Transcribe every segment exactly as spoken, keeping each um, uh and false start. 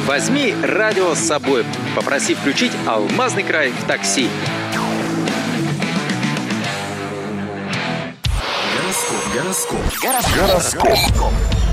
Возьми радио с собой. Попроси включить «Алмазный край» в такси. Гороскоп. Гороскоп. Гороскоп.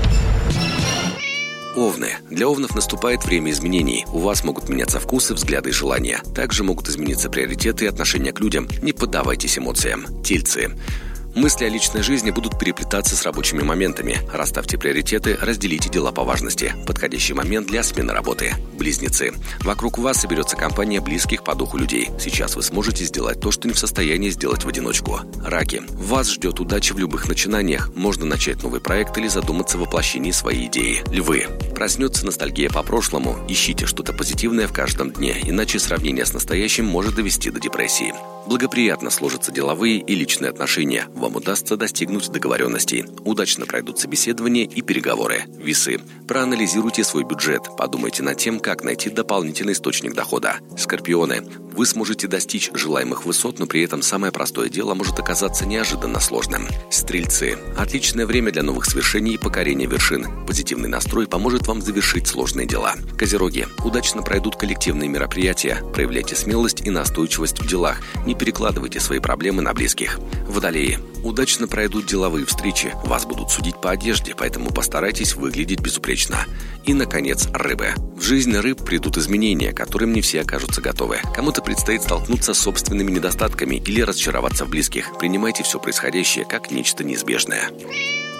Овны. Для овнов наступает время изменений. У вас могут меняться вкусы, взгляды и желания. Также могут измениться приоритеты и отношения к людям. Не поддавайтесь эмоциям. Тельцы. Мысли о личной жизни будут переплетаться с рабочими моментами. Расставьте приоритеты, разделите дела по важности. Подходящий момент для смены работы. Близнецы. Вокруг вас соберется компания близких по духу людей. Сейчас вы сможете сделать то, что не в состоянии сделать в одиночку. Раки. Вас ждет удача в любых начинаниях. Можно начать новый проект или задуматься о воплощении своей идеи. Львы. Проснется ностальгия по прошлому. Ищите что-то позитивное в каждом дне, иначе сравнение с настоящим может довести до депрессии. Благоприятно сложатся деловые и личные отношения. Вам удастся достигнуть договоренностей. Удачно пройдут собеседования и переговоры. Весы. Проанализируйте свой бюджет. Подумайте над тем, как найти дополнительный источник дохода. Скорпионы. Вы сможете достичь желаемых высот, но при этом самое простое дело может оказаться неожиданно сложным. Стрельцы. Отличное время для новых свершений и покорения вершин. Позитивный настрой поможет вам завершить сложные дела. Козероги. Удачно пройдут коллективные мероприятия. Проявляйте смелость и настойчивость в делах. Не перекладывайте свои проблемы на близких. Водолеи. Удачно пройдут деловые встречи. Вас будут судить по одежде, поэтому постарайтесь выглядеть безупречно. И, наконец, рыбы. В жизнь рыб придут изменения, к которым не все окажутся готовы. Кому-то предстоит столкнуться с собственными недостатками или разочароваться в близких. Принимайте все происходящее как нечто неизбежное.